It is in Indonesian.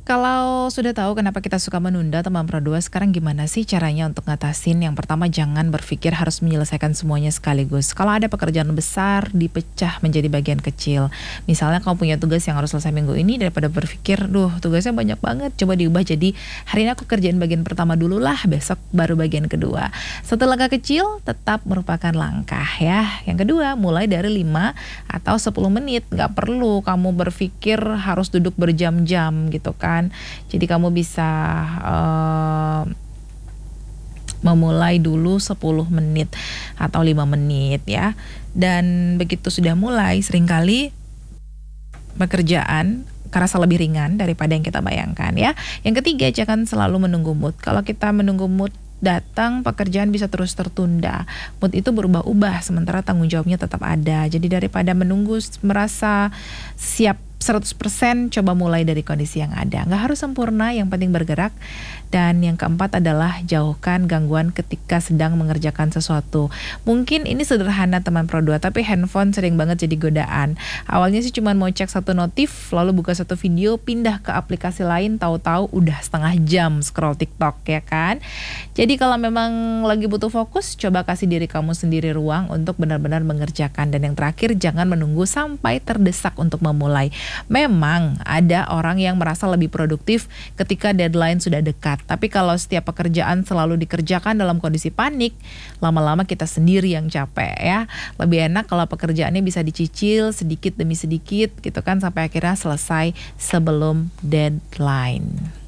Kalau sudah tahu kenapa kita suka menunda teman Pro 2, sekarang gimana sih caranya untuk ngatasin? Yang pertama, jangan berpikir harus menyelesaikan semuanya sekaligus. Kalau ada pekerjaan besar, dipecah menjadi bagian kecil. Misalnya kamu punya tugas yang harus selesai minggu ini, daripada berpikir, duh tugasnya banyak banget, coba diubah jadi hari ini aku kerjain bagian pertama dulu lah, besok baru bagian kedua. Satu langkah kecil tetap merupakan langkah ya. Yang kedua, mulai dari 5 atau 10 menit. Nggak perlu kamu berpikir harus duduk berjam-jam gitu kan. Jadi kamu bisa memulai dulu 10 menit atau 5 menit ya. Dan begitu sudah mulai, seringkali pekerjaan kerasa lebih ringan daripada yang kita bayangkan ya. Yang ketiga, jangan selalu menunggu mood. Kalau kita menunggu mood datang, pekerjaan bisa terus tertunda. Mood itu berubah-ubah, sementara tanggung jawabnya tetap ada. Jadi daripada menunggu merasa siap 100%, coba mulai dari kondisi yang ada. Nggak harus sempurna, yang penting bergerak. Dan yang keempat adalah jauhkan gangguan ketika sedang mengerjakan sesuatu. Mungkin ini sederhana teman Pro 2, tapi handphone sering banget jadi godaan. Awalnya sih cuma mau cek satu notif, lalu buka satu video, pindah ke aplikasi lain, tahu-tahu udah setengah jam scroll TikTok ya kan. Jadi kalau memang lagi butuh fokus, coba kasih diri kamu sendiri ruang untuk benar-benar mengerjakan. Dan yang terakhir, jangan menunggu sampai terdesak untuk memulai. Memang ada orang yang merasa lebih produktif ketika deadline sudah dekat. Tapi kalau setiap pekerjaan selalu dikerjakan dalam kondisi panik, lama-lama kita sendiri yang capek ya. Lebih enak kalau pekerjaannya bisa dicicil sedikit demi sedikit gitu kan, sampai akhirnya selesai sebelum deadline.